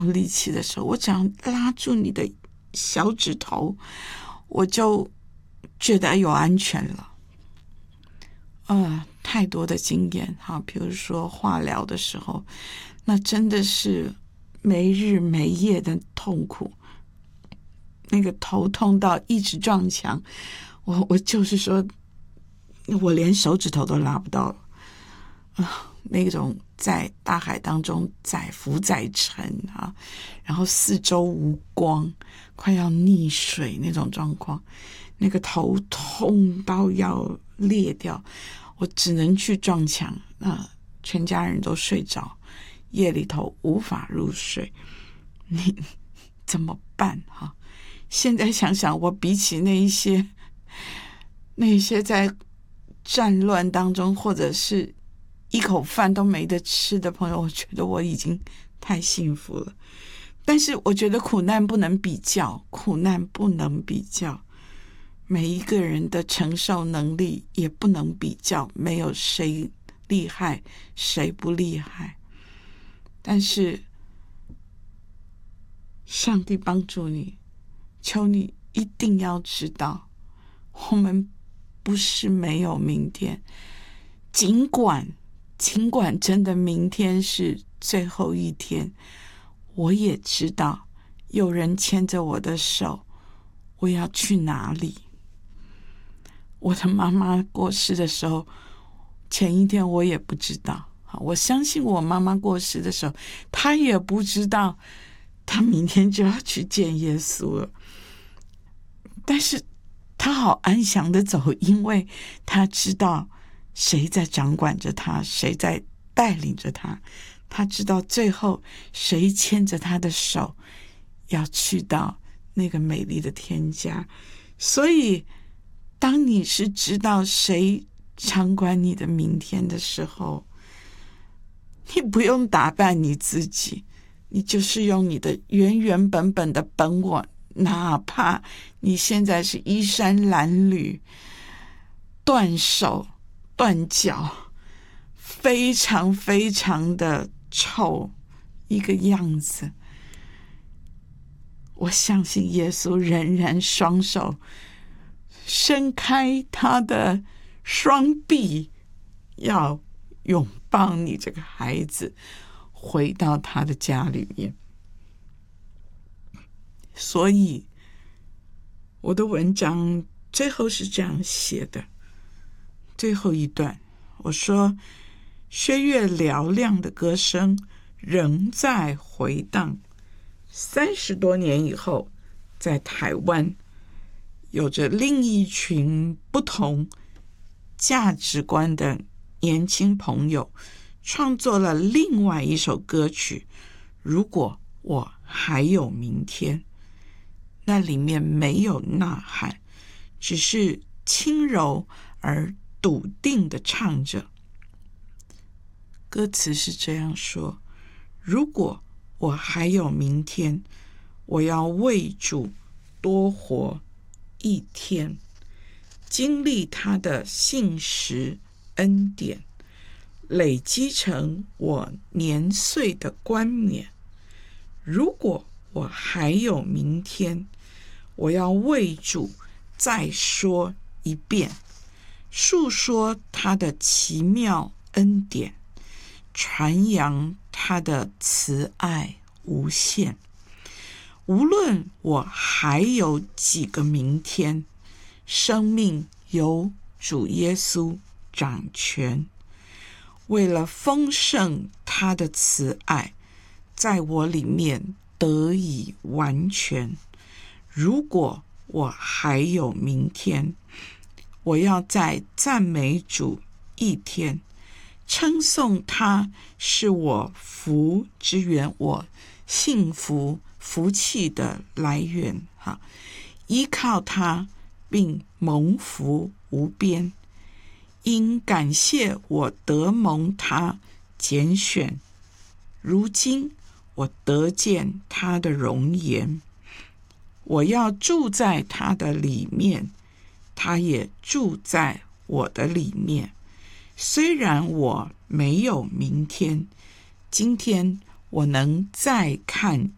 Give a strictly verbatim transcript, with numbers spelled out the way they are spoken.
力气的时候，我只要拉住你的小指头，我就觉得有安全了。呃，太多的经验哈，比如说化疗的时候，那真的是没日没夜的痛苦，那个头痛到一直撞墙，我我就是说，我连手指头都拉不到了啊，那种在大海当中载浮载沉啊，然后四周无光，快要溺水那种状况，那个头痛到要裂掉，我只能去撞墙，那全家人都睡着，夜里头无法入睡，你怎么办哈？现在想想，我比起那一些那一些在战乱当中，或者是一口饭都没得吃的朋友，我觉得我已经太幸福了。但是我觉得苦难不能比较，苦难不能比较，每一个人的承受能力也不能比较，没有谁厉害谁不厉害。但是上帝帮助你，求你一定要知道，我们不是没有明天，尽管尽管真的明天是最后一天，我也知道有人牵着我的手，我要去哪里。我的妈妈过世的时候，前一天我也不知道，我相信我妈妈过世的时候，她也不知道她明天就要去见耶稣了，但是她好安详的走，因为她知道谁在掌管着她，谁在带领着她，她知道最后谁牵着她的手要去到那个美丽的天家。所以当你是知道谁掌管你的明天的时候，你不用打扮你自己，你就是用你的原原本本的本我，哪怕你现在是衣衫褴褛、断手断脚，非常非常的丑一个样子，我相信耶稣仍然双手伸开他的双臂，要拥抱你这个孩子回到他的家里面。所以我的文章最后是这样写的，最后一段我说，薛岳嘹亮的歌声仍在回荡，三十多年以后，在台湾有着另一群不同价值观的年轻朋友创作了另外一首歌曲，如果我还有明天。那里面没有呐喊，只是轻柔而笃定地唱着。歌词是这样说，如果我还有明天，我要为主多活一天，经历他的信实恩典，累积成我年岁的冠冕。如果我还有明天，我要为主再说一遍，述说他的奇妙恩典，传扬他的慈爱无限。无论我还有几个明天，生命由主耶稣掌权。为了丰盛他的慈爱，在我里面得以完全。如果我还有明天，我要再赞美主一天，称颂他是我福之源，我幸福福气的来源。哈，依靠他并蒙福无边，因感谢我得蒙他拣选，如今我得见他的容颜。我要住在他的里面，他也住在我的里面。虽然我没有明天，今天我能再看